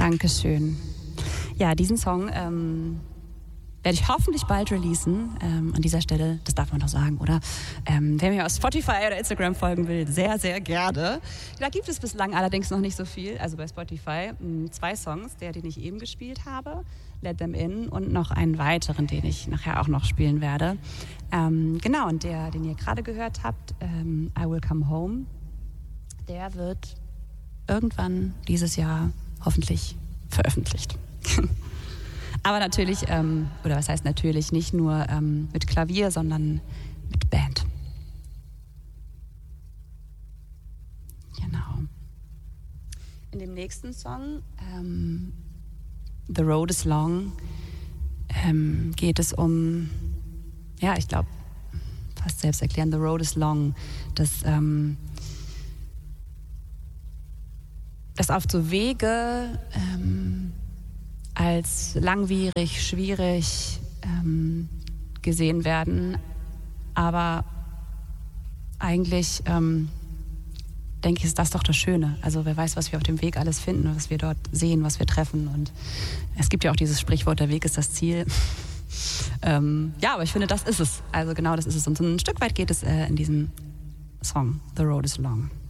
Dankeschön. Ja, diesen Song werde ich hoffentlich bald releasen. An dieser Stelle, das darf man doch sagen, oder? Wer mir auf Spotify oder Instagram folgen will, sehr, sehr gerne. Da gibt es bislang allerdings noch nicht so viel. Also bei Spotify 2 Songs, den ich eben gespielt habe, Let Them In, und noch einen weiteren, den ich nachher auch noch spielen werde. Genau, und den ihr gerade gehört habt, I Will Come Home, der wird irgendwann dieses Jahr hoffentlich veröffentlicht. Aber natürlich, oder was heißt natürlich, nicht nur mit Klavier, sondern mit Band. Genau. In dem nächsten Song, The Road is Long, geht es um, ja, ich glaube, fast selbst erklären, The Road is Long, das auf so Wege als langwierig, schwierig gesehen werden. Aber eigentlich denke ich, ist das doch das Schöne. Also wer weiß, was wir auf dem Weg alles finden, was wir dort sehen, was wir treffen. Und es gibt ja auch dieses Sprichwort, der Weg ist das Ziel. Ja, aber ich finde, das ist es. Also genau das ist es. Und so ein Stück weit geht es in diesem Song, The Road is Long.